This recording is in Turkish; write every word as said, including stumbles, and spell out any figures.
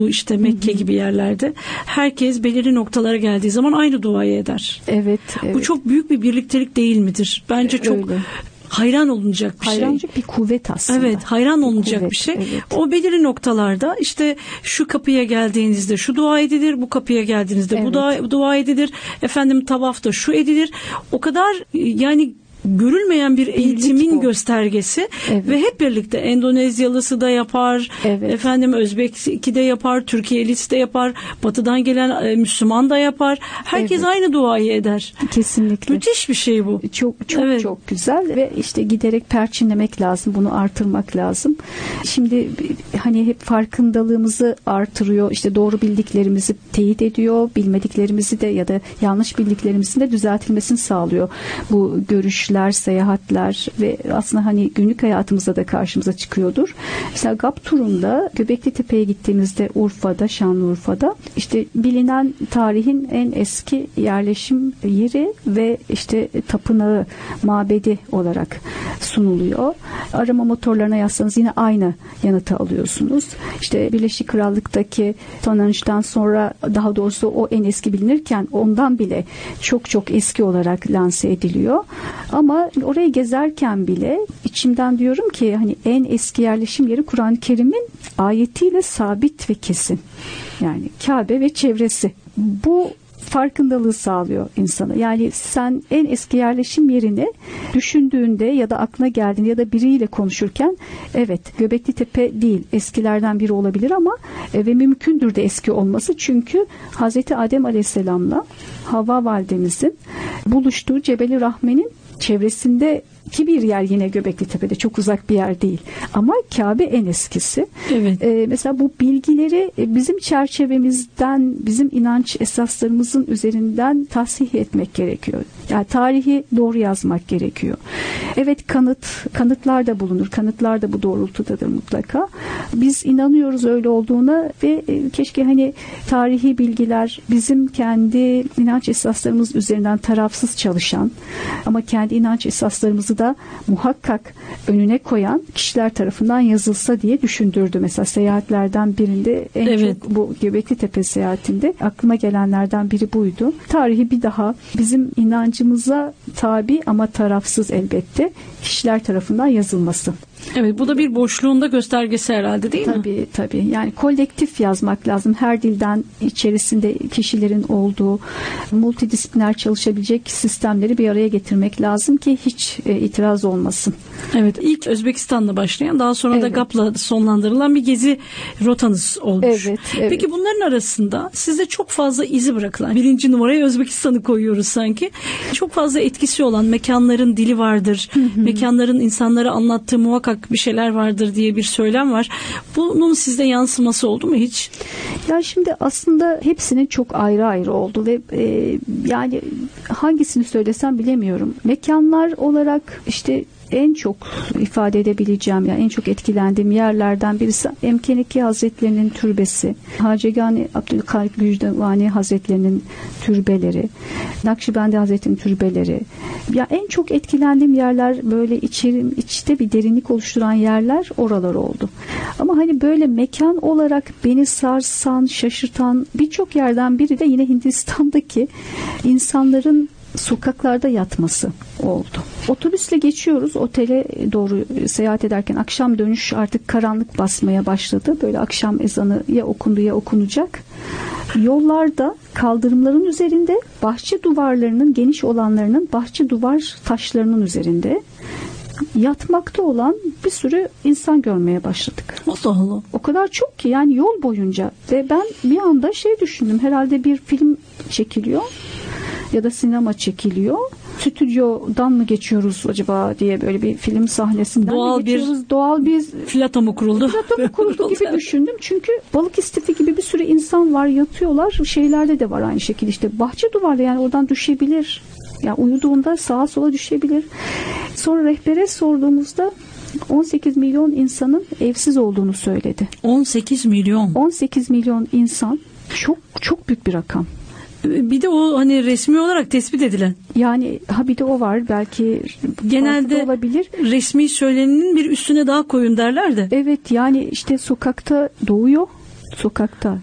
Bu işte Mekke hı hı. gibi yerlerde herkes belirli noktalara geldiği zaman aynı duayı eder. Evet, evet. Bu çok büyük bir birliktelik değil midir? Bence çok öyle. Hayran olunacak bir Hayrancık şey. bir kuvvet aslında. Evet, hayran bir olunacak kuvvet, bir şey. Evet. O belirli noktalarda işte şu kapıya geldiğinizde şu dua edilir, bu kapıya geldiğinizde evet. bu dua, dua edilir. Efendim tavafta şu edilir. O kadar yani görülmeyen bir eğitimin göstergesi evet. ve hep birlikte Endonezyalısı da yapar, evet. efendim Özbek'i de yapar, Türkiye'lisi de yapar, Batı'dan gelen e, Müslüman da yapar. Herkes evet. aynı duayı eder. Kesinlikle. Müthiş bir şey bu. Çok çok evet. çok güzel ve işte giderek perçinlemek lazım, bunu artırmak lazım. Şimdi hani hep farkındalığımızı artırıyor, işte doğru bildiklerimizi teyit ediyor, bilmediklerimizi de ya da yanlış bildiklerimizin de düzeltilmesini sağlıyor. Bu görüş seyahatler ve aslında hani günlük hayatımızda da karşımıza çıkıyordur. Mesela GAP turunda Göbekli Tepe'ye gittiğimizde Urfa'da, Şanlıurfa'da işte bilinen tarihin en eski yerleşim yeri ve işte tapınağı, mabedi olarak sunuluyor. Arama motorlarına yazsanız yine aynı yanıtı alıyorsunuz. İşte Birleşik Krallık'taki Stoneheng'den sonra, daha doğrusu o en eski bilinirken ondan bile çok çok eski olarak lanse ediliyor. Ama orayı gezerken bile içimden diyorum ki hani en eski yerleşim yeri Kur'an-ı Kerim'in ayetiyle sabit ve kesin. Yani Kabe ve çevresi. Bu farkındalığı sağlıyor insana. Yani sen en eski yerleşim yerini düşündüğünde ya da aklına geldiğinde ya da biriyle konuşurken evet Göbekli Tepe değil, eskilerden biri olabilir ama e, ve mümkündür de eski olması, çünkü Hazreti Adem Aleyhisselam'la Havva validemizin buluştuğu Cebeli Rahme'nin çevresindeki bir yer yine Göbekli Tepe'de, çok uzak bir yer değil. Ama Kabe en eskisi. Evet. Ee, mesela bu bilgileri bizim çerçevemizden, bizim inanç esaslarımızın üzerinden tahsih etmek gerekiyor. Yani tarihi doğru yazmak gerekiyor. Evet, kanıt, kanıtlar da bulunur. Kanıtlar da bu doğrultudadır mutlaka. Biz inanıyoruz öyle olduğuna ve keşke hani tarihi bilgiler bizim kendi inanç esaslarımız üzerinden tarafsız çalışan ama kendi inanç esaslarımızı da muhakkak önüne koyan kişiler tarafından yazılsa diye düşündürdü. Mesela seyahatlerden birinde en evet. çok bu Göbekli Tepe seyahatinde aklıma gelenlerden biri buydu. Tarihi bir daha bizim inancımıza tabi ama tarafsız elbette kişiler tarafından yazılması. Evet, bu da bir boşluğun da göstergesi herhalde, değil tabii, mi? Tabii tabii. Yani kolektif yazmak lazım. Her dilden içerisinde kişilerin olduğu multidisipliner çalışabilecek sistemleri bir araya getirmek lazım ki hiç e, itiraz olmasın. Evet, ilk Özbekistan'la başlayan, daha sonra evet. da GAP'la sonlandırılan bir gezi rotanız olmuş. Evet, evet. Peki bunların arasında sizde çok fazla izi bırakılan, birinci numaraya Özbekistan'ı koyuyoruz sanki. Çok fazla etkisi olan mekanların dili vardır. Hı hı. Mekanların insanlara anlattığı muhakkak bir şeyler vardır diye bir söylem var. Bunun sizde yansıması oldu mu hiç? Ya şimdi aslında hepsinin çok ayrı ayrı oldu ve e, yani hangisini söylesem bilemiyorum. Mekanlar olarak işte en çok ifade edebileceğim, yani en çok etkilendiğim yerlerden birisi Emkeniki Hazretlerinin türbesi, Hacegani Abdülkadir Gücdevani Hazretlerinin türbeleri, Nakşibendi Hazretleri'nin türbeleri. Ya en çok etkilendiğim yerler, böyle içerim, içte bir derinlik oluşturan yerler oralar oldu. Ama hani böyle mekan olarak beni sarsan, şaşırtan birçok yerden biri de yine Hindistan'daki insanların sokaklarda yatması oldu. Otobüsle geçiyoruz otele doğru seyahat ederken, akşam dönüş artık karanlık basmaya başladı. Böyle akşam ezanı ya okundu ya okunacak. Yollarda, kaldırımların üzerinde, bahçe duvarlarının, geniş olanlarının bahçe duvar taşlarının üzerinde yatmakta olan bir sürü insan görmeye başladık. Allah Allah. O kadar çok ki yani yol boyunca. Ve ben bir anda şey düşündüm, herhalde bir film çekiliyor ya da sinema çekiliyor. Stüdyodan mı geçiyoruz acaba diye, böyle bir film sahnesinden doğal mi geçiyoruz? Bir doğal bir plato mu kuruldu? Plato mu kuruldu gibi düşündüm. Çünkü balık istifi gibi bir sürü insan var, yatıyorlar. Şeylerde de var aynı şekilde, işte bahçe duvarı, yani oradan düşebilir. Yani uyuduğunda sağa sola düşebilir. Sonra rehbere sorduğumuzda on sekiz milyon insanın evsiz olduğunu söyledi. on sekiz milyon. on sekiz milyon insan. Çok çok büyük bir rakam. Bir de o hani resmi olarak tespit edilen. Yani ha bir de o var, belki genelde olabilir. Resmi söylenenin bir üstüne daha koyun derler de. Evet, yani işte sokakta doğuyor. Sokakta.